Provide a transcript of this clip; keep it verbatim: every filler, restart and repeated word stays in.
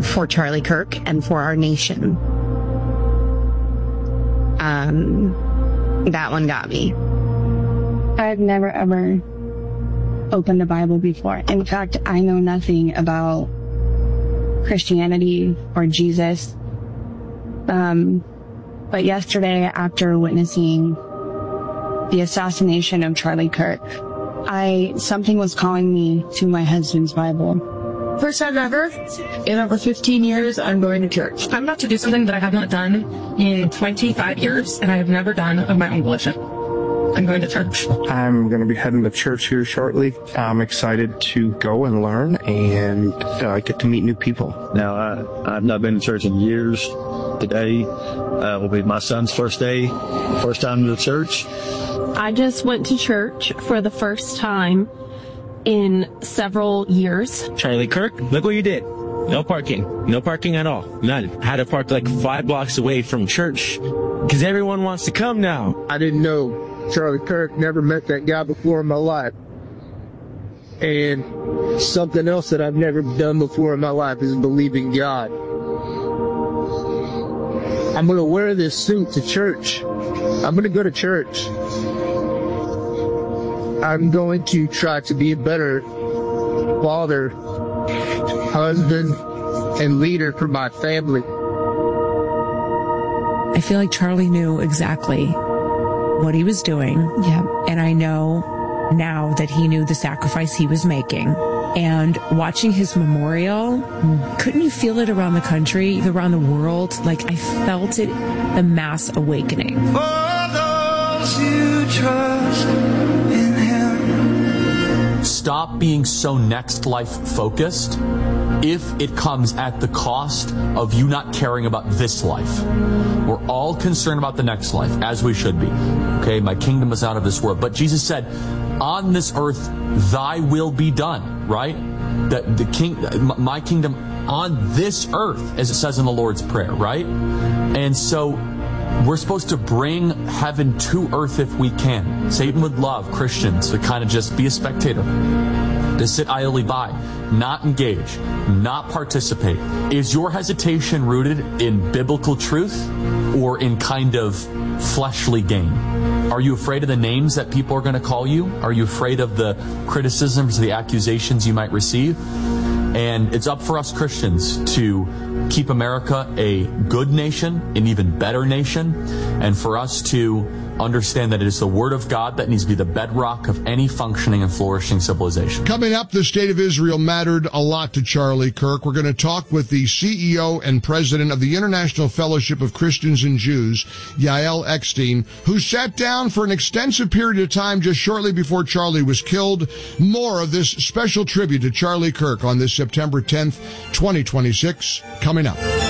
for Charlie Kirk and for our nation. Um, that one got me. I've never ever opened the Bible before. In fact, I know nothing about Christianity or Jesus. Um, but yesterday, after witnessing the assassination of Charlie Kirk, I something was calling me to my husband's Bible. First time ever, in over fifteen years, I'm going to church. I'm about to do something that I have not done in twenty-five years, and I have never done of my own volition. I'm going to church. I'm going to be heading to church here shortly. I'm excited to go and learn and uh, get to meet new people. Now, I, I've not been to church in years. Today uh, will be my son's first day, first time to church. I just went to church for the first time in several years. Charlie Kirk, look what you did. No parking. No parking at all. None. Had to park like five blocks away from church because everyone wants to come now. I didn't know Charlie Kirk, never met that guy before in my life. And something else that I've never done before in my life is believe in God. I'm going to wear this suit to church. I'm going to go to church. I'm going to try to be a better father, husband, and leader for my family. I feel like Charlie knew exactly what he was doing. Yeah. And I know now that he knew the sacrifice he was making. And watching his memorial, couldn't you feel it around the country, around the world? Like, I felt it, the mass awakening. For those who trust in him. Stop being so next life focused if it comes at the cost of you not caring about this life. We're all concerned about the next life, as we should be. Okay, my kingdom is out of this world. But Jesus said, on this earth, thy will be done, right? That the king, my kingdom on this earth, as it says in the Lord's Prayer, right? And so we're supposed to bring heaven to earth if we can. Satan would love Christians to kind of just be a spectator, to sit idly by, not engage, not participate. Is your hesitation rooted in biblical truth or in kind of fleshly gain? Are you afraid of the names that people are going to call you? Are you afraid of the criticisms, the accusations you might receive? And it's up for us Christians to keep America a good nation, an even better nation, and for us to understand that it is the Word of God that needs to be the bedrock of any functioning and flourishing civilization. Coming up, the state of Israel mattered a lot to Charlie Kirk. We're going to talk with the C E O and president of the International Fellowship of Christians and Jews, Yael Eckstein, who sat down for an extensive period of time just shortly before Charlie was killed. More of this special tribute to Charlie Kirk on this September tenth, twenty twenty-six, coming up.